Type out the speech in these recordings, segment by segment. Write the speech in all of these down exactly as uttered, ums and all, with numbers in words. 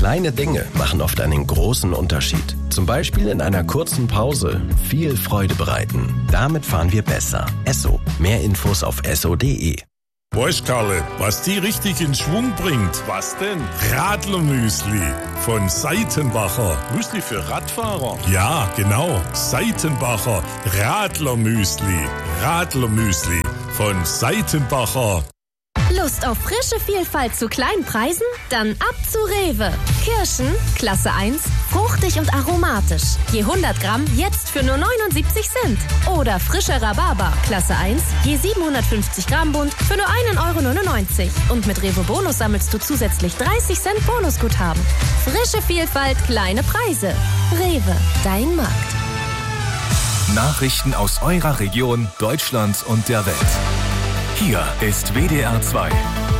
Kleine Dinge machen oft einen großen Unterschied. Zum Beispiel in einer kurzen Pause viel Freude bereiten. Damit fahren wir besser. Esso. Mehr Infos auf esso punkt de. Weißt Karle, was die richtig in Schwung bringt? Was denn? Radlermüsli von Seitenbacher. Müsli für Radfahrer? Ja, genau. Seitenbacher Radlermüsli. Radlermüsli von Seitenbacher. Lust auf frische Vielfalt zu kleinen Preisen? Dann ab zu Rewe. Kirschen, Klasse eins, fruchtig und aromatisch. Je hundert Gramm jetzt für nur neunundsiebzig Cent. Oder frische Rhabarber, Klasse eins, je siebenhundertfünfzig Gramm Bund für nur ein Euro neunundneunzig. Und mit Rewe Bonus sammelst du zusätzlich dreißig Cent Bonusguthaben. Frische Vielfalt, kleine Preise. Rewe, dein Markt. Nachrichten aus eurer Region, Deutschland und der Welt. Hier ist W D R zwei.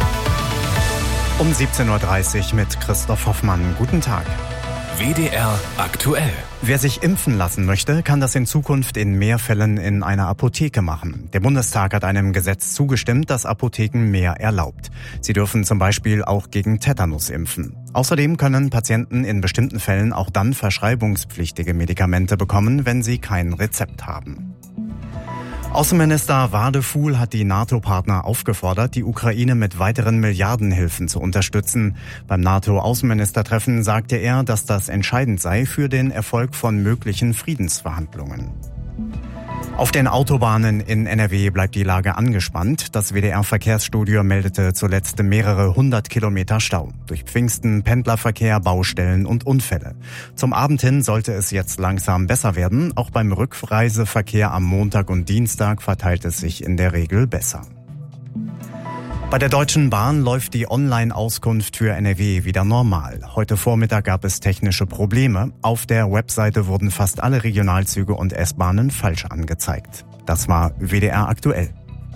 Um siebzehn Uhr dreißig mit Christoph Hoffmann. Guten Tag. W D R aktuell. Wer sich impfen lassen möchte, kann das in Zukunft in mehr Fällen in einer Apotheke machen. Der Bundestag hat einem Gesetz zugestimmt, das Apotheken mehr erlaubt. Sie dürfen zum Beispiel auch gegen Tetanus impfen. Außerdem können Patienten in bestimmten Fällen auch dann verschreibungspflichtige Medikamente bekommen, wenn sie kein Rezept haben. Außenminister Wadefuhl hat die NATO-Partner aufgefordert, die Ukraine mit weiteren Milliardenhilfen zu unterstützen. Beim NATO-Außenministertreffen sagte er, dass das entscheidend sei für den Erfolg von möglichen Friedensverhandlungen. Auf den Autobahnen in N R W bleibt die Lage angespannt. Das W D R-Verkehrsstudio meldete zuletzt mehrere hundert Kilometer Stau. Durch Pfingsten, Pendlerverkehr, Baustellen und Unfälle. Zum Abend hin sollte es jetzt langsam besser werden. Auch beim Rückreiseverkehr am Montag und Dienstag verteilt es sich in der Regel besser. Bei der Deutschen Bahn läuft die Online-Auskunft für N R W wieder normal. Heute Vormittag gab es technische Probleme. Auf der Webseite wurden fast alle Regionalzüge und S-Bahnen falsch angezeigt. Das war W D R aktuell.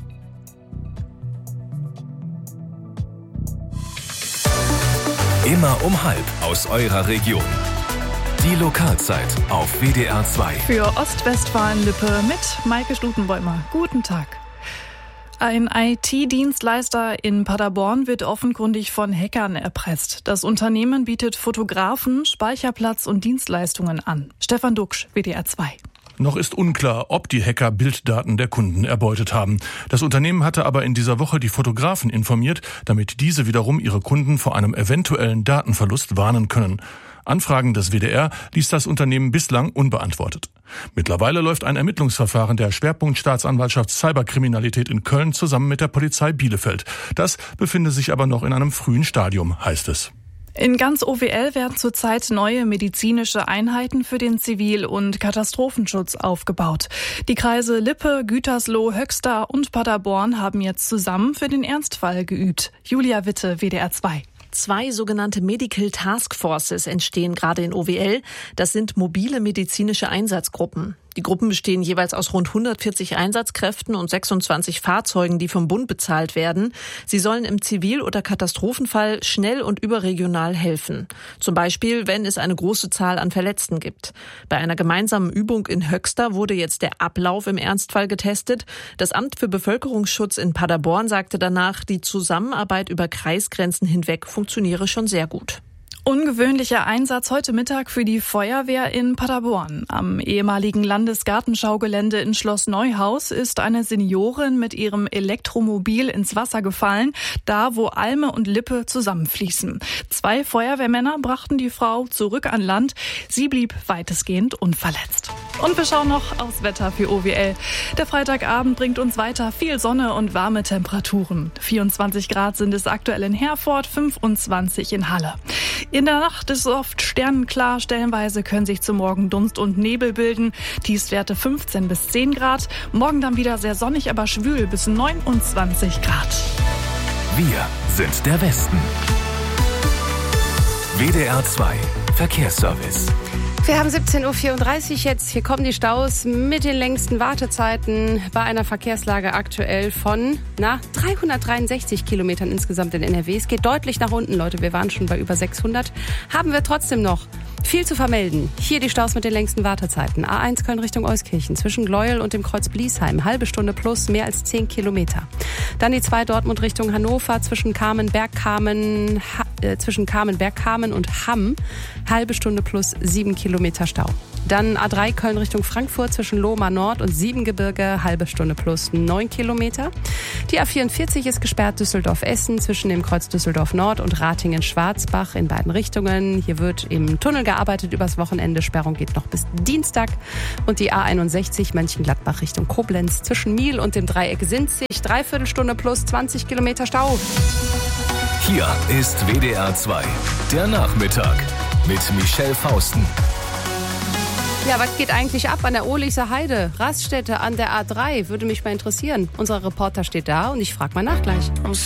Immer um halb aus eurer Region. Die Lokalzeit auf W D R zwei. Für Ostwestfalen-Lippe mit Maike Stutenbäumer. Guten Tag. Ein I T-Dienstleister in Paderborn wird offenkundig von Hackern erpresst. Das Unternehmen bietet Fotografen, Speicherplatz und Dienstleistungen an. Stefan Duxch, W D R zwei. Noch ist unklar, ob die Hacker Bilddaten der Kunden erbeutet haben. Das Unternehmen hatte aber in dieser Woche die Fotografen informiert, damit diese wiederum ihre Kunden vor einem eventuellen Datenverlust warnen können. Anfragen des W D R ließ das Unternehmen bislang unbeantwortet. Mittlerweile läuft ein Ermittlungsverfahren der Schwerpunktstaatsanwaltschaft Cyberkriminalität in Köln zusammen mit der Polizei Bielefeld. Das befinde sich aber noch in einem frühen Stadium, heißt es. In ganz O W L werden zurzeit neue medizinische Einheiten für den Zivil- und Katastrophenschutz aufgebaut. Die Kreise Lippe, Gütersloh, Höxter und Paderborn haben jetzt zusammen für den Ernstfall geübt. Julia Witte, W D R zwei. Zwei sogenannte Medical Task Forces entstehen gerade in O W L. Das sind mobile medizinische Einsatzgruppen. Die Gruppen bestehen jeweils aus rund hundertvierzig Einsatzkräften und sechsundzwanzig Fahrzeugen, die vom Bund bezahlt werden. Sie sollen im Zivil- oder Katastrophenfall schnell und überregional helfen. Zum Beispiel, wenn es eine große Zahl an Verletzten gibt. Bei einer gemeinsamen Übung in Höxter wurde jetzt der Ablauf im Ernstfall getestet. Das Amt für Bevölkerungsschutz in Paderborn sagte danach, die Zusammenarbeit über Kreisgrenzen hinweg funktioniere schon sehr gut. Ungewöhnlicher Einsatz heute Mittag für die Feuerwehr in Paderborn. Am ehemaligen Landesgartenschaugelände in Schloss Neuhaus ist eine Seniorin mit ihrem Elektromobil ins Wasser gefallen, da wo Alme und Lippe zusammenfließen. Zwei Feuerwehrmänner brachten die Frau zurück an Land. Sie blieb weitestgehend unverletzt. Und wir schauen noch aufs Wetter für O W L. Der Freitagabend bringt uns weiter viel Sonne und warme Temperaturen. vierundzwanzig Grad sind es aktuell in Herford, fünfundzwanzig in Halle. In der Nacht ist es oft sternenklar, stellenweise können sich zum Morgen Dunst und Nebel bilden. Tiefstwerte fünfzehn bis zehn Grad. Morgen dann wieder sehr sonnig, aber schwül bis neunundzwanzig Grad. Wir sind der Westen. W D R zwei Verkehrsservice. Wir haben siebzehn Uhr vierunddreißig jetzt. Hier kommen die Staus mit den längsten Wartezeiten bei einer Verkehrslage aktuell von na, dreihundertdreiundsechzig Kilometern insgesamt in N R W. Es geht deutlich nach unten, Leute. Wir waren schon bei über sechshundert. Haben wir trotzdem noch viel zu vermelden. Hier die Staus mit den längsten Wartezeiten. A eins Köln Richtung Euskirchen zwischen Gleuel und dem Kreuz Bliesheim. Halbe Stunde plus, mehr als zehn Kilometer. Dann die zwei Dortmund Richtung Hannover zwischen Kamen, Bergkamen, ha- äh, zwischen Kamen-Bergkamen und Hamm. Halbe Stunde plus sieben Kilometer Stau. Dann A drei Köln Richtung Frankfurt zwischen Lohmar Nord und Siebengebirge, halbe Stunde plus neun Kilometer. Die A vierundvierzig ist gesperrt Düsseldorf-Essen zwischen dem Kreuz Düsseldorf Nord und Ratingen-Schwarzbach in beiden Richtungen. Hier wird im Tunnel gearbeitet übers Wochenende. Sperrung geht noch bis Dienstag. Und die A einundsechzig Mönchengladbach Richtung Koblenz zwischen Miel und dem Dreieck Sinzig, dreiviertel Stunde plus zwanzig Kilometer Stau. Hier ist W D R zwei, der Nachmittag mit Michelle Fausten. Ja, was geht eigentlich ab an der Ohlicher Heide? Raststätte an der A drei, würde mich mal interessieren. Unser Reporter steht da und ich frage mal nach gleich.